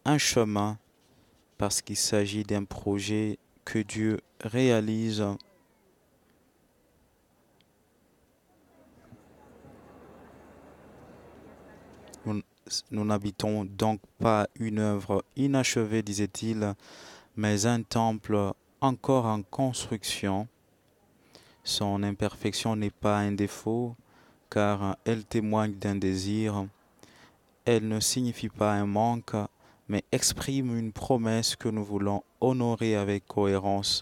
un chemin parce qu'il s'agit d'un projet que Dieu réalise. Nous, nous n'habitons donc pas une œuvre inachevée, disait-il, mais un temple encore en construction. Son imperfection n'est pas un défaut, car elle témoigne d'un désir. Elle ne signifie pas un manque, mais exprime une promesse que nous voulons honorer avec cohérence.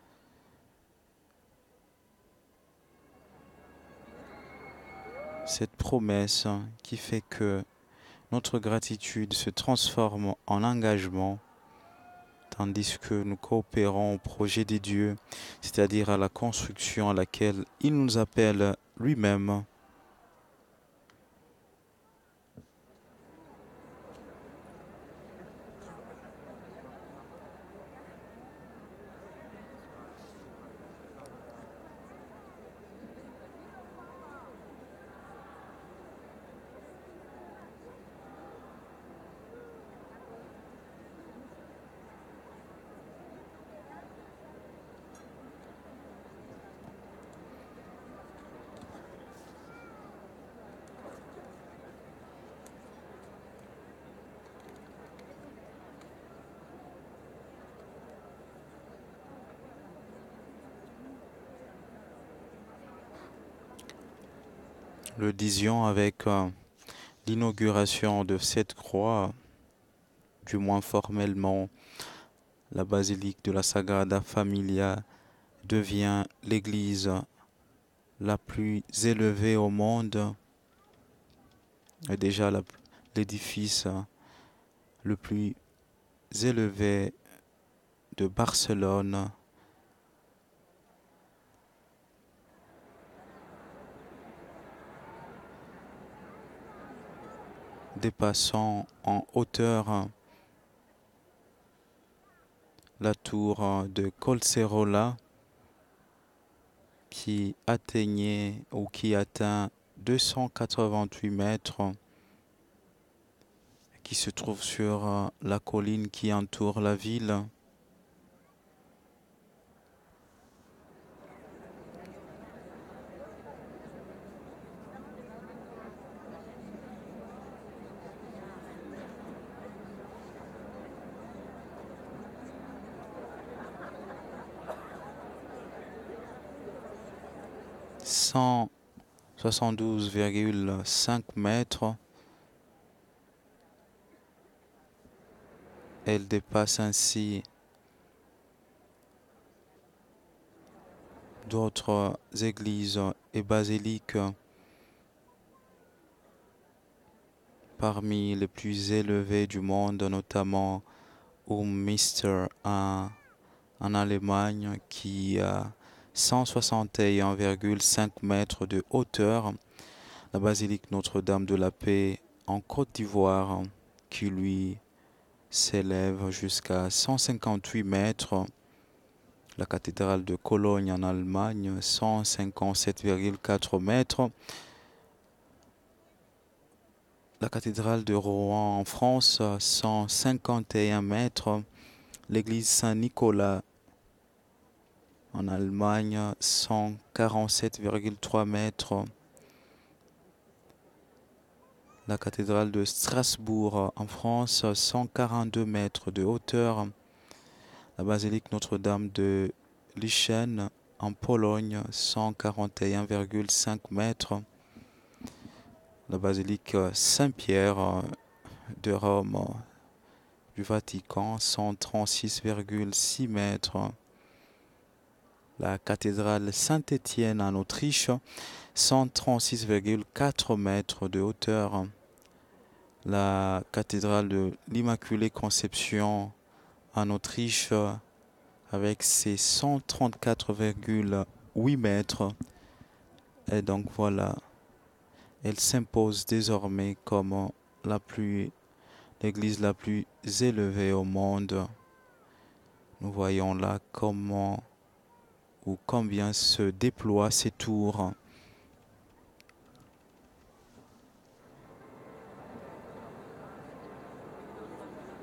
Cette promesse qui fait que notre gratitude se transforme en engagement, tandis que nous coopérons au projet de Dieu, c'est-à-dire à la construction à laquelle il nous appelle lui-même. Le disions avec l'inauguration de cette croix, du moins formellement, la basilique de la Sagrada Familia devient l'église la plus élevée au monde, et déjà l'édifice le plus élevé de Barcelone, dépassant en hauteur la tour de Collserola qui atteignait ou qui atteint 288 mètres, qui se trouve sur la colline qui entoure la ville. « 172,5 mètres. Elle dépasse ainsi d'autres églises et basiliques parmi les plus élevées du monde, notamment Münster en Allemagne qui a 161,5 mètres de hauteur. La basilique Notre-Dame de la Paix en Côte d'Ivoire qui lui s'élève jusqu'à 158 mètres. La cathédrale de Cologne en Allemagne, 157,4 mètres. La cathédrale de Rouen en France, 151 mètres. L'église Saint-Nicolas en Allemagne, 147,3 mètres. La cathédrale de Strasbourg en France, 142 mètres de hauteur. La basilique Notre-Dame de Lichtenn en Pologne, 141,5 mètres. La basilique Saint-Pierre de Rome du Vatican, 136,6 mètres. La cathédrale Saint-Étienne en Autriche, 136,4 mètres de hauteur. La cathédrale de l'Immaculée Conception en Autriche avec ses 134,8 mètres. Et donc voilà, elle s'impose désormais comme l'église la plus élevée au monde. Nous voyons là comment ou combien se déploient ces tours.